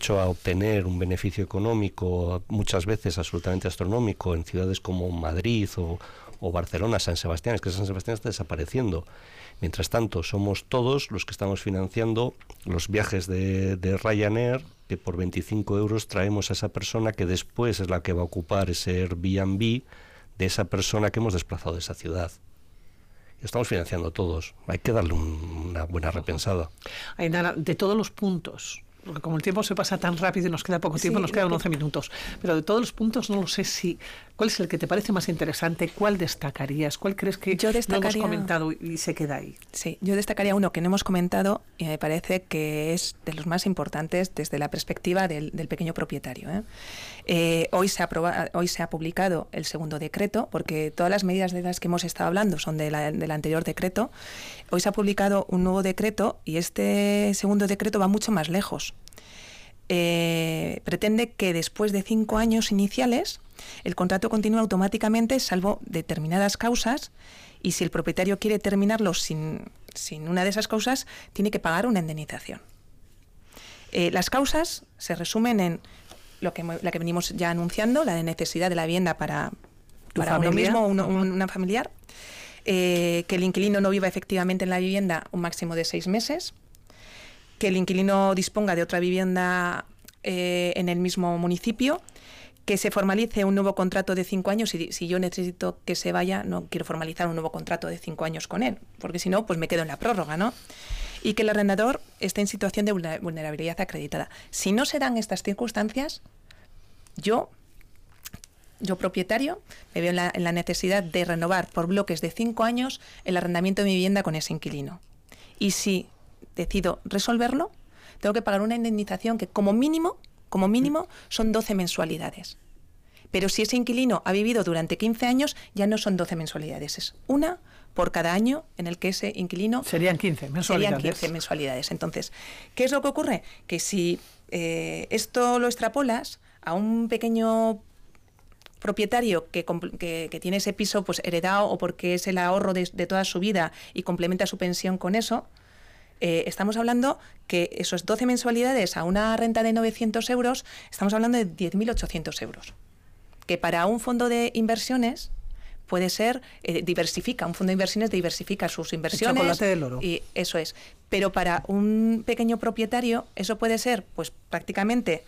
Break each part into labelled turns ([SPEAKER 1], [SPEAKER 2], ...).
[SPEAKER 1] derecho a obtener un beneficio económico, muchas veces absolutamente astronómico, en ciudades como Madrid o Barcelona, San Sebastián. Es que San Sebastián está desapareciendo. Mientras tanto, somos todos los que estamos financiando los viajes de Ryanair, que por 25 euros traemos a esa persona que después es la que va a ocupar ese Airbnb de esa persona que hemos desplazado de esa ciudad. Estamos financiando todos. Hay que darle una buena repensada.
[SPEAKER 2] Ainara, de todos los puntos, porque como el tiempo se pasa tan rápido y nos queda poco tiempo, nos quedan 11 minutos, pero de todos los puntos no lo sé ¿cuál es el que te parece más interesante? ¿Cuál destacarías? ¿Cuál crees que no hemos comentado y se queda ahí?
[SPEAKER 3] Sí, yo destacaría uno que no hemos comentado y me parece que es de los más importantes desde la perspectiva del pequeño propietario. Hoy se ha publicado el segundo decreto, porque todas las medidas de las que hemos estado hablando son del anterior decreto. Hoy se ha publicado un nuevo decreto y este segundo decreto va mucho más lejos. Pretende que después de 5 años iniciales el contrato continúe automáticamente salvo determinadas causas, y si el propietario quiere terminarlo sin una de esas causas tiene que pagar una indemnización. Las causas se resumen en la que venimos ya anunciando, la de necesidad de la vivienda para uno mismo, una familiar, que el inquilino no viva efectivamente en la vivienda un máximo de 6 meses, que el inquilino disponga de otra vivienda en el mismo municipio, que se formalice un nuevo contrato de 5 años. Si yo necesito que se vaya, no quiero formalizar un nuevo contrato de 5 años con él, porque si no, pues me quedo en la prórroga, ¿no? Y que el arrendador esté en situación de vulnerabilidad acreditada. Si no se dan estas circunstancias, yo propietario, me veo en la necesidad de renovar por bloques de 5 años el arrendamiento de mi vivienda con ese inquilino. Y si decido resolverlo, tengo que pagar una indemnización que como mínimo son 12 mensualidades. Pero si ese inquilino ha vivido durante 15 años, ya no son 12 mensualidades, es una por cada año en el que ese inquilino...
[SPEAKER 2] Serían 15 mensualidades.
[SPEAKER 3] Serían 15 mensualidades. Entonces, ¿qué es lo que ocurre? Que si esto lo extrapolas a un pequeño propietario que tiene ese piso pues heredado o porque es el ahorro de toda su vida y complementa su pensión con eso, estamos hablando que esos 12 mensualidades a una renta de 900 euros, estamos hablando de 10.800 euros. Que para un fondo de inversiones puede ser, un fondo de inversiones diversifica sus inversiones.
[SPEAKER 2] El chocolate del oro.
[SPEAKER 3] Y eso es. Pero para un pequeño propietario eso puede ser pues prácticamente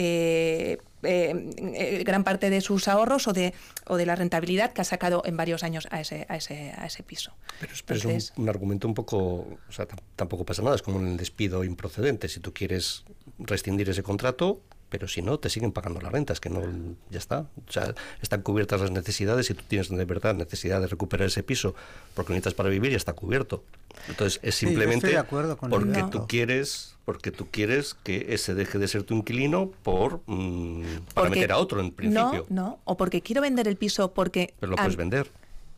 [SPEAKER 3] gran parte de sus ahorros o de la rentabilidad que ha sacado en varios años a ese piso.
[SPEAKER 1] Pero entonces, es un argumento un poco... O sea, tampoco pasa nada, es como en el despido improcedente. Si tú quieres rescindir ese contrato, pero si no, te siguen pagando las rentas, que no, ya está. O sea, están cubiertas las necesidades. Si tú tienes de verdad necesidad de recuperar ese piso porque lo necesitas para vivir, ya está cubierto. Entonces es simplemente porque tú quieres que ese deje de ser tu inquilino para meter a otro en principio.
[SPEAKER 3] No, o porque quiero vender el piso porque...
[SPEAKER 1] Pero lo puedes vender.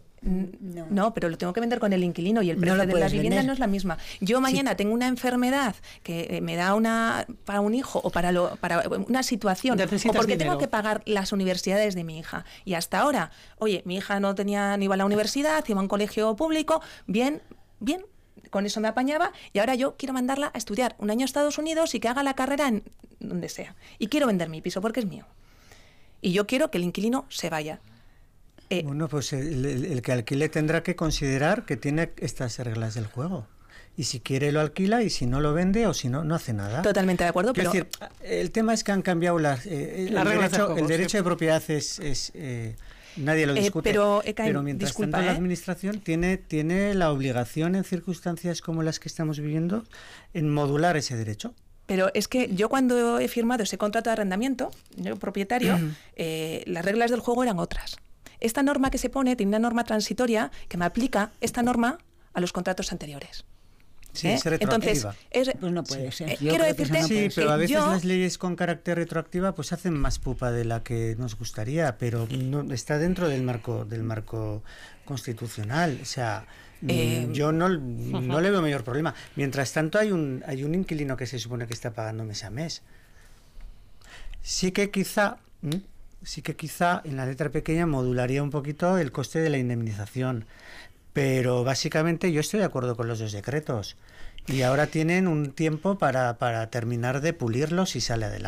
[SPEAKER 3] No, pero lo tengo que vender con el inquilino y el precio de la vivienda no es la misma. Yo mañana tengo una enfermedad que me da para un hijo o para una situación, o porque tengo que pagar las universidades de mi hija. Y hasta ahora, oye, mi hija no iba a la universidad, iba a un colegio público, bien, con eso me apañaba, y ahora yo quiero mandarla a estudiar un año a Estados Unidos y que haga la carrera en donde sea. Y quiero vender mi piso porque es mío. Y yo quiero que el inquilino se vaya.
[SPEAKER 4] Bueno, pues el que alquile tendrá que considerar que tiene estas reglas del juego. Y si quiere lo alquila, y si no lo vende, o si no, no hace nada.
[SPEAKER 3] Totalmente de acuerdo, pero...
[SPEAKER 4] Es decir, el tema es que han cambiado el derecho de propiedad es nadie lo discute, pero mientras tanto la administración tiene la obligación en circunstancias como las que estamos viviendo en modular ese derecho.
[SPEAKER 3] Pero es que yo cuando he firmado ese contrato de arrendamiento, yo propietario, las reglas del juego eran otras. Esta norma que se pone tiene una norma transitoria que me aplica esta norma a los contratos anteriores.
[SPEAKER 4] Sí, es retroactiva.
[SPEAKER 5] Entonces, pues no puede ser.
[SPEAKER 3] Quiero decirte,
[SPEAKER 4] sí, pero a veces las leyes con carácter retroactiva pues hacen más pupa de la que nos gustaría, pero no está dentro del marco constitucional. O sea, yo no le veo mayor problema. Mientras tanto hay un inquilino que se supone que está pagando mes a mes. Sí que quizá en la letra pequeña modularía un poquito el coste de la indemnización, pero básicamente yo estoy de acuerdo con los 2 decretos y ahora tienen un tiempo para terminar de pulirlos y sale adelante.